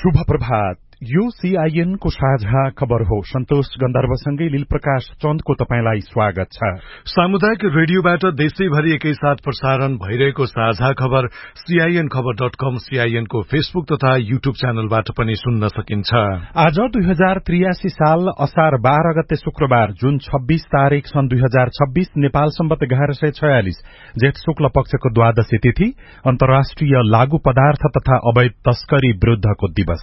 शुभ प्रभात। यो सीआईएन को साझा खबर हो। सन्तोष गन्धर्वसँगै लीलप्रकाश चन्दको तपाईंलाई स्वागत छ। सामुदायिक रेडियोबाट देशैभरि एकैसाथ प्रसारण भइरहेको साझा खबर सीआईएन खबर.com, सीआईएन को फेसबुक तथा यूट्यूब च्यानलबाट पनि सुन्न सकिन्छ। आज 2083 साल असार 12 गते शुक्रबार, जुन 26 तारिक सन् 2026, नेपाल सम्वत 1146, जेठ शुक्ल पक्षको द्वादशी तिथि, अन्तर्राष्ट्रिय लागू पदार्थ तथा अवैध तस्करी विरूद्धको दिवस।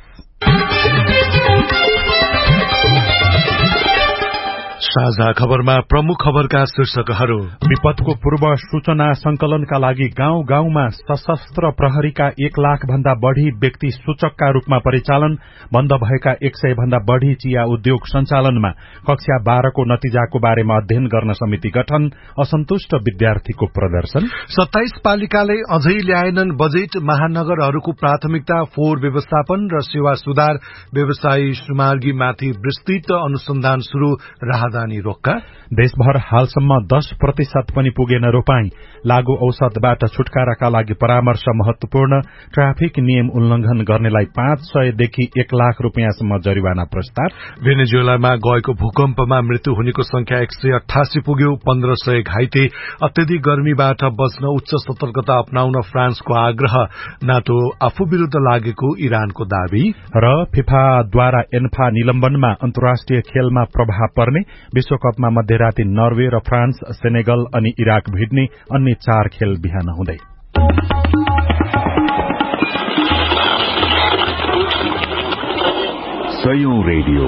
साझा खबरमा प्रमुख खबरका शीर्षकहरू। विपदको पूर्व सूचना संकलनका लागि गाउँ गाउँमा सशस्त्र प्रहरीका 1 लाख भन्दा बढ़ी व्यक्ति सूचकका रूपमा परिचालन। बन्द भएका 100 भन्दा बढ़ी चिया उद्योग सञ्चालनमा कक्षा 12 को नतिजाको बारेमा अध्ययन गर्न समिति गठन। असन्तुष्ट विद्यार्थीको प्रदर्शन। 27 पालिकाले अझै ल्याएनन् बजेट। महानगरहरूको प्राथमिकता फोहोर व्यवस्थापन र सेवा सुधार। व्यवसायी सुमार्गीमाथि विस्तृत अनुसन्धान शुरू। राहदानी रोक्का। देशभर हालसम्म 10% पनि पुगेन रोपाई। लागू औषधबाट छुटकाराका लागि परामर्श महत्वपूर्ण। ट्राफिक नियम उल्लंघन गर्नेलाई 500 देखि 1 लाख रुपियाँसम्म जरिवाना प्रस्ताव। भेनेजुएलामा गएको भूकम्पमा मृत्यु हुनेको संख्या 188 पुग्यो। 1500 घाइते। अत्यधिक गर्मीबाट बच्न उच्च सतर्कता अपनाउन फ्रान्सको आग्रह। नाटो आफू विरूद्ध लागेको इरानको दावी। र फिफाद्वारा एन्फा निलम्बनमा अन्तर्राष्ट्रिय खेलमा प्रभाव पर्ने। विश्वकपमा मध्यराती नर्वे र फ्रान्स, सेनेगल अनि इराक भिड्ने। अन्य 4 खेल बिहान हुँदै। सयौं रेडियो,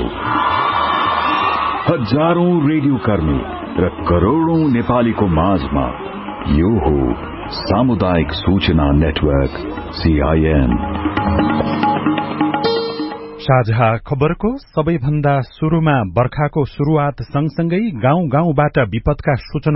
हजारौं रेडियो कर्मी र करोड़ौं नेपालीको माझमा यो हो सामुदायिक सूचना नेटवर्क सीआईएन। साझा खबरको सबैभन्दा शुरूमा बर्खाको शुरूआत सँगसँगै गाउँ गाउँबाट विपदका सूचना